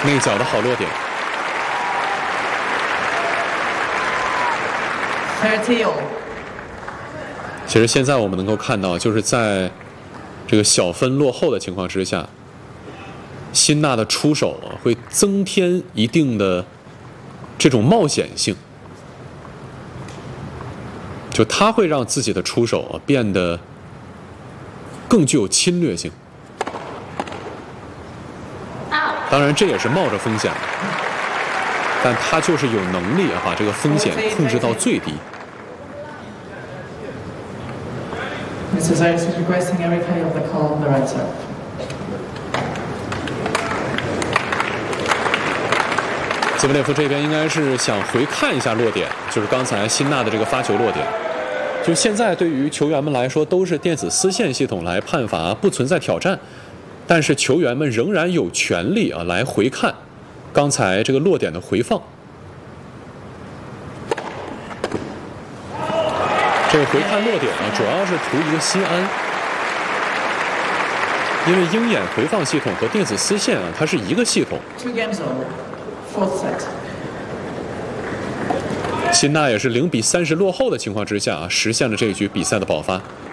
内角的好落点。其实现在我们能够看到，就是在这个小分落后的情况之下，辛纳的出手啊，会增添一定的这种冒险性，就他会让自己的出手啊变得更具有侵略性。当然，这也是冒着风险的，但他就是有能力把这个风险控制到最低。 Mr. Zayas is requesting a replay of the call on the right serve. 兹维列夫这边应该是想回看一下落点，就是刚才辛纳的这个发球落点。就现在对于球员们来说，都是电子丝线系统来判罚，不存在挑战。但是球员们仍然有权利来回看刚才这个落点的回放。这个回看落点主要是图一个心安，因为鹰眼回放系统和电子丝线它是一个系统。辛纳也是0比30落后的情况之下实现了这一局比赛的爆发。